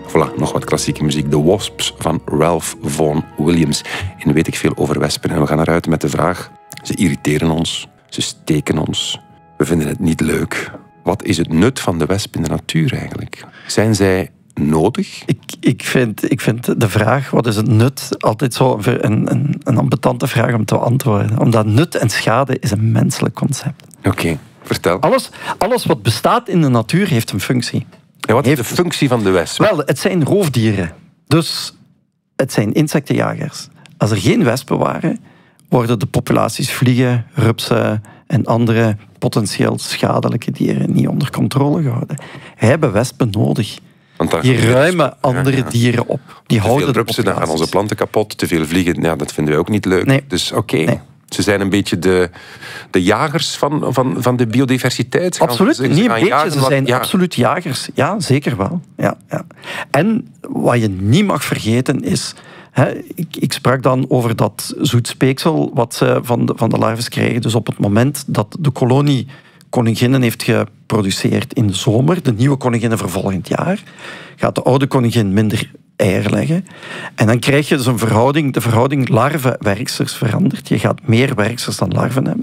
Voilà, nog wat klassieke muziek. The Wasps van Ralph Vaughan Williams. En weet ik veel over wespen. En we gaan eruit met de vraag, ze irriteren ons, ze steken ons, we vinden het niet leuk. Wat is het nut van de wesp in de natuur eigenlijk? Zijn zij nodig? Ik vind de vraag, wat is het nut, altijd zo een ambetante vraag om te beantwoorden. Omdat nut en schade is een menselijk concept. Oké, vertel. Alles wat bestaat in de natuur heeft een functie. En wat is de functie van de wesp? Wel, het zijn roofdieren. Dus het zijn insectenjagers. Als er geen wespen waren, worden de populaties vliegen, rupsen en andere potentieel schadelijke dieren niet onder controle gehouden. We hebben wespen nodig. Die ruimen andere dieren op. Die houden te veel rupsen, dan gaan onze planten kapot. Te veel vliegen, ja, dat vinden wij ook niet leuk. Nee. Dus oké. Nee. Ze zijn een beetje de jagers van de biodiversiteit. Absoluut, niet een beetje. Ze zijn absoluut jagers. Ja, zeker wel. Ja. En wat je niet mag vergeten is... Ik sprak dan over dat zoet speeksel wat ze van de larven krijgen. Dus op het moment dat de kolonie koninginnen heeft geproduceerd in de zomer, de nieuwe koninginnen voor volgend jaar, gaat de oude koningin minder eieren leggen. En dan krijg je dus een verhouding, de verhouding larven-werksters verandert. Je gaat meer werksters dan larven hebben.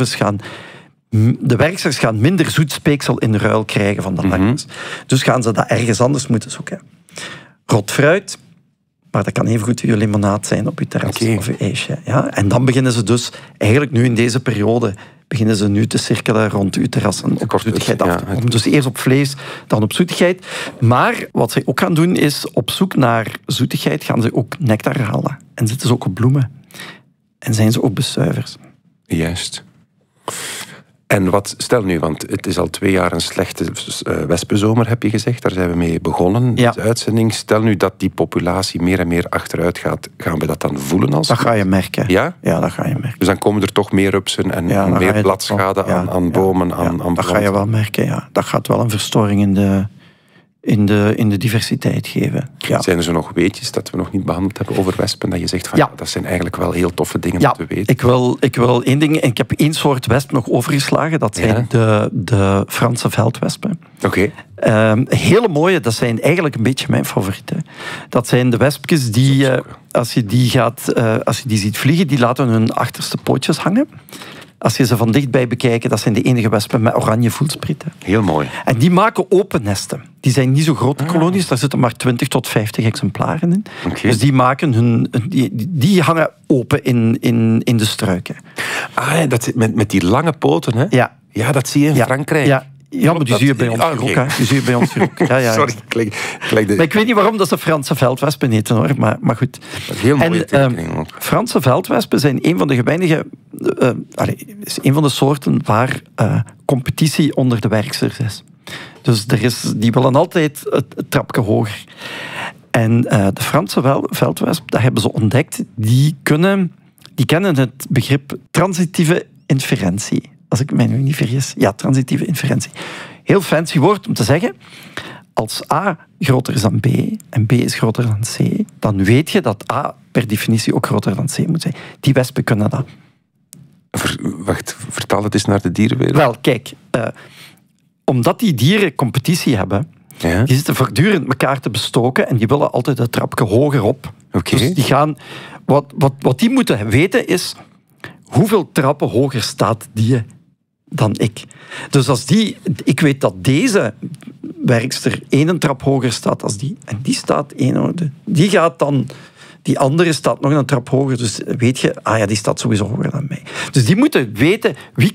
De werksters gaan minder zoet speeksel in de ruil krijgen van de larven. Dus gaan ze dat ergens anders moeten zoeken. Rot fruit, maar dat kan even goed je limonade zijn op je terras of je ijsje. Ja? En dan beginnen ze dus, eigenlijk nu in deze periode, beginnen ze nu te cirkelen rond uw terras en op zoetigheid af te komen. Dus eerst op vlees, dan op zoetigheid. Maar wat ze ook gaan doen is, op zoek naar zoetigheid gaan ze ook nectar halen. En zitten ze ook op bloemen. En zijn ze ook bestuivers. Juist. En wat, stel nu, want het is al 2 jaar een slechte wespenzomer, heb je gezegd. Daar zijn we mee begonnen, de uitzending. Stel nu dat die populatie meer en meer achteruit gaat, gaan we dat dan voelen als... Dat ga je merken. Ja? Ja, dat ga je merken. Dus dan komen er toch meer rupsen en meer bladschade aan bomen, aan planten. Dat ga je wel merken, ja. Dat gaat wel een verstoring in de diversiteit geven. Ja. Zijn er zo nog weetjes dat we nog niet behandeld hebben over wespen? Dat je zegt van dat zijn eigenlijk wel heel toffe dingen om te weten. Ik wil 1 ding. Ik heb 1 soort wesp nog overgeslagen. Dat zijn de Franse veldwespen. Oké. Hele mooie. Dat zijn eigenlijk een beetje mijn favorieten. Dat zijn de wespjes die, als je die ziet vliegen, die laten hun achterste pootjes hangen. Als je ze van dichtbij bekijkt, dat zijn de enige wespen met oranje voelsprieten. Heel mooi. En die maken open nesten. Die zijn niet zo grote kolonies, daar zitten maar 20 tot 50 exemplaren in. Okay. Dus die maken die hangen open in de struiken. Dat met die lange poten, hè? Ja, dat zie je in Frankrijk. Ja, maar die zie je bij ons ook. Die zie je bij ons ook. Ja. Sorry, maar ik weet niet waarom dat ze Franse veldwespen heten, hoor. Maar goed. Heel mooie tekening ook. Franse veldwespen zijn een van de weinige... is een van de soorten waar competitie onder de werksters is. Dus die willen altijd het trapje hoger. En de Franse veldwesp, dat hebben ze ontdekt, die kennen het begrip transitieve inferentie. Als ik mij nu niet vergis. Ja, transitieve inferentie. Heel fancy woord om te zeggen, als A groter is dan B en B is groter dan C, dan weet je dat A per definitie ook groter dan C moet zijn. Die wespen kunnen dat. Wacht, vertaal het eens naar de dierenwereld. Wel, kijk. Omdat die dieren competitie hebben, die zitten voortdurend elkaar te bestoken en die willen altijd een trapje hoger op. Okay. Dus die gaan... Wat die moeten weten is, hoeveel trappen hoger staat die dan ik? Dus als ik weet dat deze werkster 1 trap hoger staat als die, en die staat 1, die gaat dan... Die andere staat nog een trap hoger, dus weet je, die staat sowieso hoger dan mij. Dus die moeten weten wie